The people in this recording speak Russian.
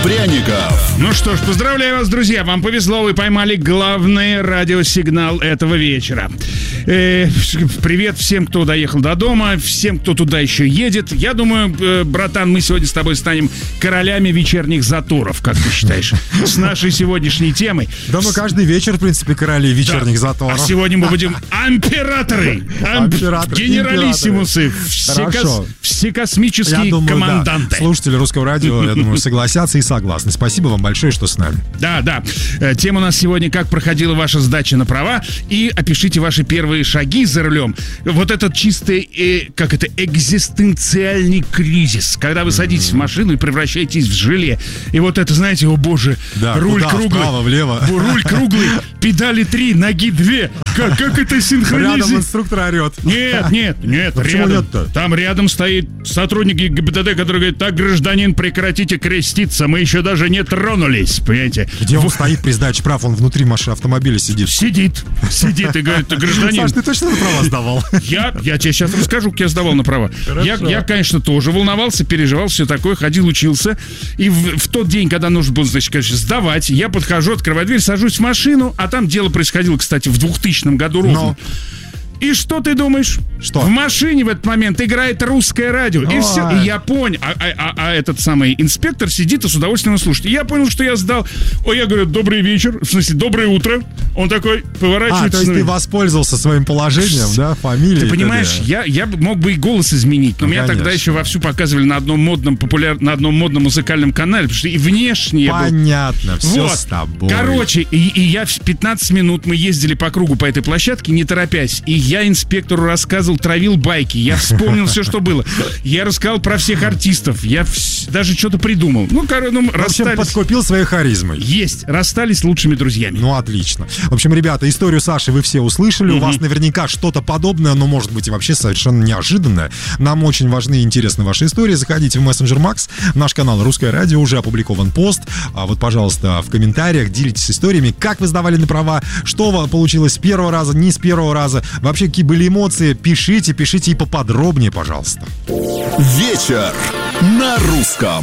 Пряников. Ну что ж, поздравляю вас, друзья. Вам повезло, вы поймали главный радиосигнал этого вечера. Привет всем, кто доехал до дома, всем, кто туда еще едет. Я думаю, братан, мы сегодня с тобой станем королями вечерних заторов, как ты считаешь, с нашей сегодняшней темой. Да мы каждый вечер, в принципе, короли вечерних заторов. А сегодня мы будем императоры, генералиссимусы, всекосмические команданты. Да. Слушатели Русского радио, я думаю, согласятся и согласны. Спасибо вам большое, что с нами. Да. Тема у нас сегодня: как проходила ваша сдача на права. И опишите ваши первые шаги за рулем. Вот этот чистый, экзистенциальный кризис, когда вы садитесь в машину и превращаетесь в желе. И вот это, знаете, о боже, да, руль куда? круглый. Вправо, влево. Руль круглый, педали 3, ноги 2. Как это синхронизируется? Рядом инструктор орет. Нет, Почему рядом. нет-то? Там рядом стоит сотрудник ГИБДД, который говорит: так, гражданин, прекратите креститься, мы еще даже не тронулись, понимаете? Где он стоит при сдаче прав? Он внутри автомобиля сидит. Сидит и говорит: гражданин. Саш, ты точно на права сдавал? Я тебе сейчас расскажу, как я сдавал на права. Я, конечно, тоже волновался, переживал, все такое, ходил, учился. И в тот день, когда нужно было, значит, конечно, сдавать, я подхожу, открываю дверь, сажусь в машину, а там дело происходило, кстати, в 2000 году ровно. И что ты думаешь? Что? В машине в этот момент играет русское радио. И все. И я понял. А этот самый инспектор сидит и с удовольствием слушает. И я понял, что я сдал. Я говорю: добрый вечер. В смысле, доброе утро. Он такой поворачивается. То есть ты воспользовался своим положением, да, фамилией. Ты понимаешь, я мог бы и голос изменить, но меня тогда еще вовсю показывали на одном модном музыкальном канале, потому что и внешне понятно, все с тобой. Короче, и я 15 минут мы ездили по кругу по этой площадке, не торопясь. И я инспектору рассказывал, травил байки. Я вспомнил все, что было. Я рассказал про всех артистов. Я даже что-то придумал. расстались. Подкупил своей харизмой. Расстались лучшими друзьями. Отлично. В общем, ребята, историю Саши вы все услышали. У вас наверняка что-то подобное, но может быть и вообще совершенно неожиданное. Нам очень важны и интересны ваши истории. Заходите в мессенджер Макс. Наш канал Русское радио, уже опубликован пост. Вот, пожалуйста, в комментариях делитесь историями, как вы сдавали на права, что получилось с первого раза, не с первого раза. Вообще, какие были эмоции, пишите и поподробнее, пожалуйста. Вечер на русском.